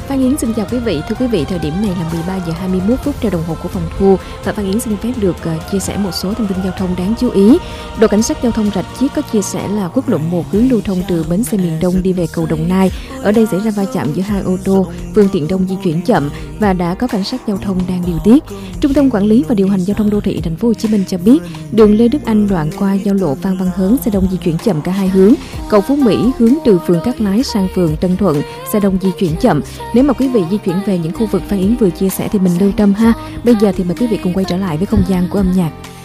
Phan Yến xin chào quý vị. Thưa quý vị, thời điểm này là 13 giờ 21 phút theo đồng hồ của phòng thu và Phan Yến xin phép được chia sẻ một số thông tin giao thông đáng chú ý. Đội cảnh sát giao thông Rạch Chiếc có chia sẻ là quốc lộ 1 hướng lưu thông từ bến xe miền Đông đi về cầu Đồng Nai. Ở đây xảy ra va chạm giữa hai ô tô, phương tiện đông di chuyển chậm và đã có cảnh sát giao thông đang điều tiết. Trung tâm Quản lý và Điều hành Giao thông Đô thị Thành phố Hồ Chí Minh cho biết, đường Lê Đức Anh đoạn qua giao lộ Phan Văn Hớn xe đông di chuyển chậm cả hai hướng. Cầu Phú Mỹ hướng từ phường Cát Lái sang phường Tân Thuận xe đông di chuyển chậm. Nếu mà quý vị di chuyển về những khu vực Phan Yến vừa chia sẻ thì mình lưu tâm ha. Bây giờ thì mời quý vị cùng quay trở lại với không gian của âm nhạc.